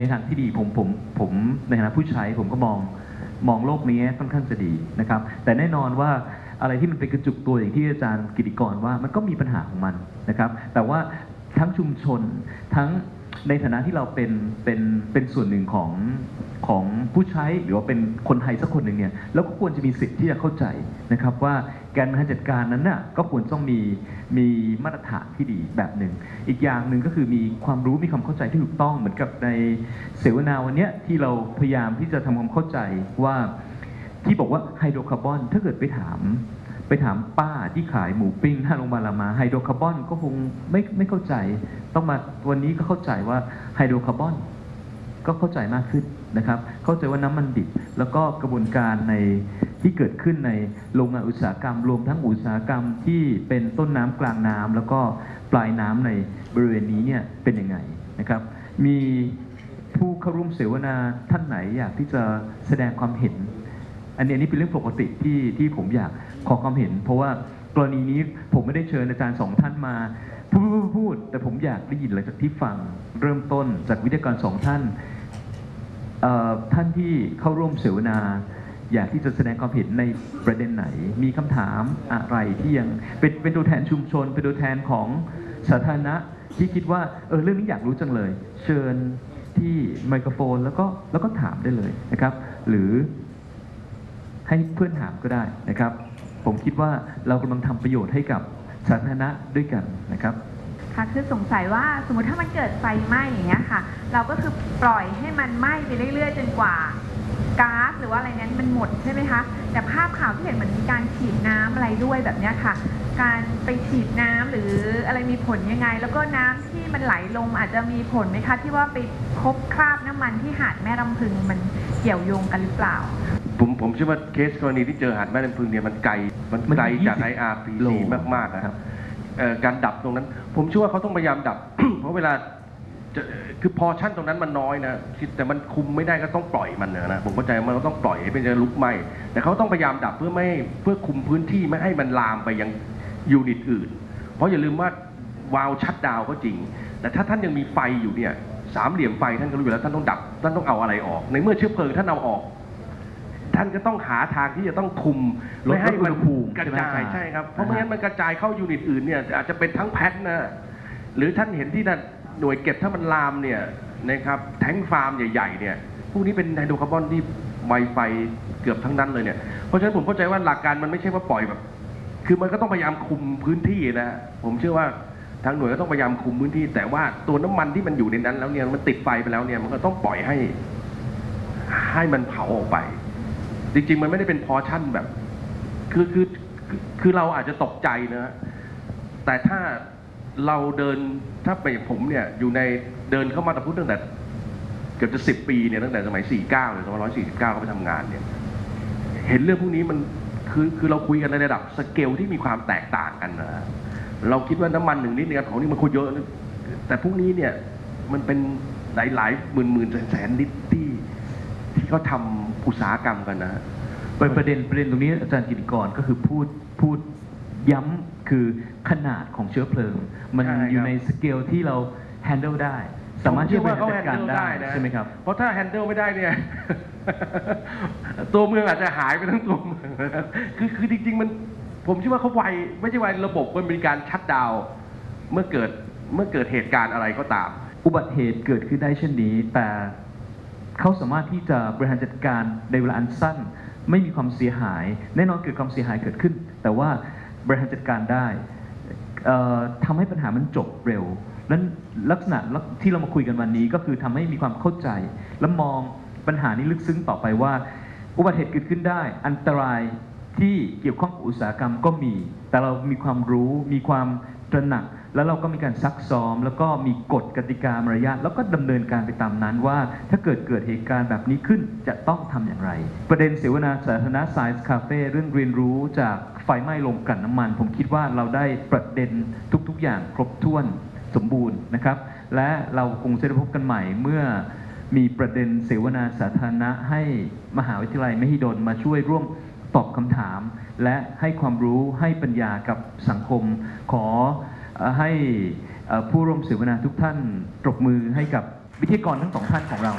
ในทางที่ดีผมในฐานะผู้ใช้ผมก็มองโลกนี้ค่อนข้างจะดีนะครับแต่แน่นอนว่าอะไรที่มันเป็นกระจุกตัวอย่างที่อาจารย์กิติกรว่ามันก็มีปัญหาของมันนะครับแต่ว่าทั้งชุมชนทั้งในฐานะที่เราเป็นส่วนหนึ่งของผู้ใช้หรือว่าเป็นคนไทยสักคนหนึ่งเนี่ยเราก็ควรจะมีสิทธิ์ที่จะเข้าใจนะครับว่าการบริหารจัดการนั้นน่ะก็ควรต้องมีมาตรฐานที่ดีแบบหนึ่งอีกอย่างหนึ่งก็คือมีความรู้มีความเข้าใจที่ถูกต้องเหมือนกับในเสวนาวันนี้ที่เราพยายามที่จะทำความเข้าใจว่าที่บอกว่าไฮโดรคาร์บอนถ้าเกิดไปถามป้าที่ขายหมูปิ้งหน้าโรงพยาบาลรามาไฮโดรคาร์บอนก็คงไม่เข้าใจต้องมาวันนี้ก็เข้าใจว่าไฮโดรคาร์บอนก็เข้าใจมากขึ้นนะครับเข้าใจว่าน้ำมันดิบแล้วก็กระบวนการที่เกิดขึ้นในโรงงานอุตสาหกรรมรวมทั้งอุตสาหกรรมที่เป็นต้นน้ำกลางน้ำแล้วก็ปลายน้ำในบริเวณนี้เนี่ยเป็นยังไงนะครับมีผู้เข้าร่วมเสวนาท่านไหนอยากที่จะแสดงความเห็นอันนี้เป็นเรื่องปกติที่ผมอยากขอความเห็นเพราะว่ากรณีนี้ผมไม่ได้เชิญอาจารย์สองท่านมาพูดแต่ผมอยากได้ยินหลังจากที่ฟังเริ่มต้นจากวิทยากรสองท่านท่านที่เข้าร่วมเสวนาอยากที่จะแสดงความเห็นในประเด็นไหนมีคำถามอะไรที่ยังเป็นตัวแทนชุมชนเป็นตัวแทนของสาธารณะที่คิดว่าเรื่องนี้อยากรู้จังเลยเชิญที่ไมโครโฟนแล้วก็ถามได้เลยนะครับหรือให้เพื่อนถามก็ได้นะครับผมคิดว่าเรากำลังทำประโยชน์ให้กับสาธารณะด้วยกันนะครับค่ะคือสงสัยว่าสมมติถ้ามันเกิดไฟไหม้อย่างเงี้ยค่ะเราก็คือปล่อยให้มันไหม้ไปเรื่อยๆจนกว่าก๊าซหรือว่าอะไรนั้นมันหมดใช่ไหมคะแต่ภาพข่าวที่เห็นเหมือนมีการฉีดน้ำอะไรด้วยแบบเนี้ยค่ะการไปฉีดน้ำหรืออะไรมีผลยังไงแล้วก็น้ำที่มันไหลลงอาจจะมีผลไหมคะที่ว่าไปพบคราบน้ำมันที่หาดแม่ลำพึงมันเกี่ยวโยงกันหรือเปล่าผมเชื่อว่าเคสกรณีที่เจอหาดแม่ลำพึงเนี่ยมันไกลจาก IRPC มากๆนะครับการดับตรงนั้นผมเชื่อว่าเขาต้องพยายามดับ เพราะเวลาคือพอชั่นตรงนั้นมันน้อยนะแต่มันคุมไม่ได้ก็ต้องปล่อยมันนะผมเข้าใจมันก็ต้องปล่อยให้เป็นจะลุกไหม้แต่เขาต้องพยายามดับเพื่อคุมพื้นที่ไม่ให้มันลามไปยังยูนิตอื่นเพราะอย่าลืมว่าวาล์วชัตดาวน์ก็จริงแต่ถ้าท่านยังมีไฟอยู่เนี่ยสามเหลี่ยมไฟท่านก็รู้อยู่แล้วท่านต้องดับท่านต้องเอาอะไรออกในเมื่อเชื้อเพลิงท่านเอาออกท่านก็ต้องหาทางที่จะต้องคุมไม่ให้มันกระจายใช่ครับเพราะไม่งั้นมันกระจายเข้ายูนิตอื่นเนี่ยอาจจะเป็นทั้งแพทนะหรือท่านเห็นที่หน่วยเก็บถ้ามันลามเนี่ยนะครับแท้งฟาร์มใหญ่ๆเนี่ยพวกนี้เป็นไฮโดรคาร์บอนที่ไวไฟเกือบทั้งนั้นเลยเนี่ยเพราะฉะนั้นผมเข้าใจว่าหลักการมันไม่ใช่ว่าปล่อยแบบคือมันก็ต้องพยายามคุมพื้นที่นะผมเชื่อว่าทางหน่วยก็ต้องพยายามคุมพื้นที่แต่ว่าตัวน้ำมันที่มันอยู่ในนั้นแล้วเนี่ยมันติดไฟไปแล้วเนี่ยมันก็ต้องปล่อยให้มันเผาออกไปจริงๆมันไม่ได้เป็นพอชั่นแบบคือเราอาจจะตกใจนะแต่ถ้าเราเดินถ้าไปผมเนี่ยอยู่ในเดินเข้ามาตะพุทธตั้งแต่เกือบจะ10 ปีเนี่ยตั้งแต่สมัย49หรือ2549เขาไปทำงานเนี่ยเห็นเรื่องพวกนี้มันคือเราคุยกันในระดับสเกลที่มีความแตกต่างกันนะเราคิดว่าน้ำมัน1 ลิตรเนี่ยของนี่มันโคตรเยอะแต่พวกนี้เนี่ยมันเป็นหลายหมื่นแสนลิตรที่เขาทำอุตสาหกรรมกันนะประเด็นตรงนี้อาจารย์กิติกรก็คือพูดย้ำคือขนาดของเชื้อเพลิงมันอยู่ในสเกลที่เรา handle ได้สามารถที่จะบริหารจัดการได้ใช่ไหมครับเพราะถ้า handle ไม่ได้เนี่ยตัวเมืองอาจจะหายไปทั้งตัวเมืองคือจริงๆมันผมเชื่อว่าเขาไวไม่ใช่ไวระบบมันมีการชัตดาวน์เมื่อเกิดเหตุการณ์อะไรก็ตามอุบัติเหตุเกิดขึ้นได้เช่นนี้แต่เขาสามารถที่จะบริหารจัดการในเวลาอันสั้นไม่มีความเสียหายแน่นอนเกิดความเสียหายเกิดขึ้นแต่ว่าบริหารจัดการได้ทำให้ปัญหามันจบเร็วและลักษณะที่เรามาคุยกันวันนี้ก็คือทำให้มีความเข้าใจและมองปัญหานี้ลึกซึ้งต่อไปว่าอุบัติเหตุเกิดขึ้นได้อันตรายที่เกี่ยวข้องกับอุตสาหกรรมก็มีแต่เรามีความรู้มีความตระหนักแล้วเราก็มีการซักซ้อมแล้วก็มีกฎกติกามารยาทแล้วก็ดำเนินการไปตามนั้นว่าถ้าเกิดเหตุการณ์แบบนี้ขึ้นจะต้องทำอย่างไรประเด็นเสวนาสาธารณะ Science Cafe เรื่องเรียนรู้จากไฟไหม้โรงกลั่นน้ำมันผมคิดว่าเราได้ประเด็นทุกๆอย่างครบถ้วนสมบูรณ์นะครับและเราคงจะได้พบกันใหม่เมื่อมีประเด็นเสวนาสาธารณะให้มหาวิทยาลัยมหิดลมาช่วยร่วมตอบคำถามและให้ความรู้ให้ปัญญากับสังคมขอให้ผู้ร่วมเสวนาทุกท่านปรบมือให้กับวิทยากรทั้ง2 ท่านของเรา